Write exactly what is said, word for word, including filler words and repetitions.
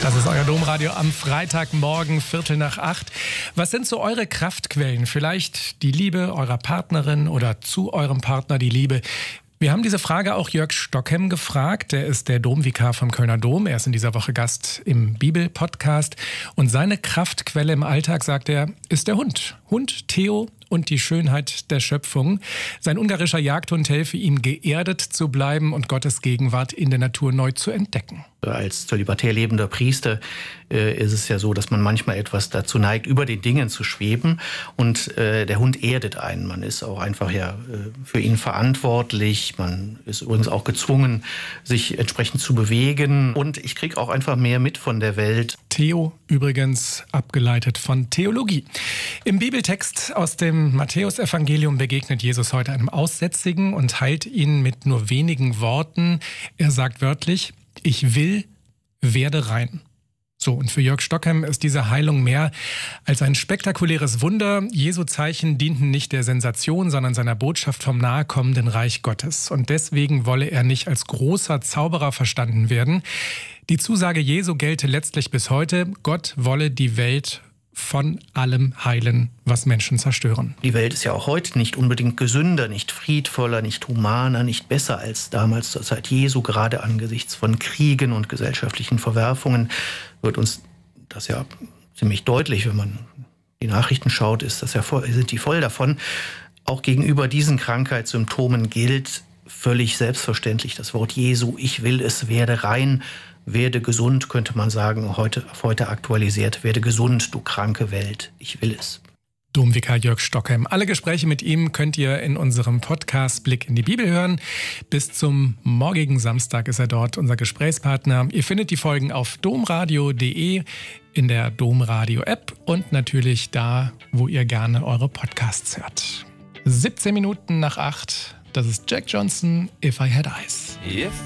Das ist euer Domradio am Freitagmorgen, Viertel nach acht. Was sind so eure Kraftquellen? Vielleicht die Liebe eurer Partnerin oder zu eurem Partner die Liebe. Wir haben diese Frage auch Jörg Stockhem gefragt. Er ist der Domvikar vom Kölner Dom. Er ist in dieser Woche Gast im Bibel-Podcast. Und seine Kraftquelle im Alltag, sagt er, ist der Hund. Hund Theo und die Schönheit der Schöpfung. Sein ungarischer Jagdhund helfe ihm, geerdet zu bleiben und Gottes Gegenwart in der Natur neu zu entdecken. Als zölibatär lebender Priester äh, ist es ja so, dass man manchmal etwas dazu neigt, über den Dingen zu schweben. Und äh, der Hund erdet einen. Man ist auch einfach ja äh, für ihn verantwortlich. Man ist übrigens auch gezwungen, sich entsprechend zu bewegen. Und ich kriege auch einfach mehr mit von der Welt. Theo, übrigens abgeleitet von Theologie. Im Bibeltext aus dem Matthäusevangelium begegnet Jesus heute einem Aussätzigen und heilt ihn mit nur wenigen Worten. Er sagt wörtlich: Ich will, werde rein. So, und für Jörg Stockhem ist diese Heilung mehr als ein spektakuläres Wunder. Jesu Zeichen dienten nicht der Sensation, sondern seiner Botschaft vom nahekommenden Reich Gottes. Und deswegen wolle er nicht als großer Zauberer verstanden werden. Die Zusage Jesu gelte letztlich bis heute: Gott wolle die Welt von allem heilen, was Menschen zerstören. Die Welt ist ja auch heute nicht unbedingt gesünder, nicht friedvoller, nicht humaner, nicht besser als damals zur Zeit Jesu. Gerade angesichts von Kriegen und gesellschaftlichen Verwerfungen wird uns das ja ziemlich deutlich, wenn man die Nachrichten schaut, ist das ja voll, sind die voll davon. Auch gegenüber diesen Krankheitssymptomen gilt völlig selbstverständlich das Wort Jesu: Ich will es, werde rein. Werde gesund, könnte man sagen, heute, auf heute aktualisiert. Werde gesund, du kranke Welt. Ich will es. Domvikar Jörg Stockhem. Alle Gespräche mit ihm könnt ihr in unserem Podcast Blick in die Bibel hören. Bis zum morgigen Samstag ist er dort, unser Gesprächspartner. Ihr findet die Folgen auf domradio punkt de, in der Domradio-App und natürlich da, wo ihr gerne eure Podcasts hört. siebzehn Minuten nach acht. Das ist Jack Johnson, If I Had Eyes. If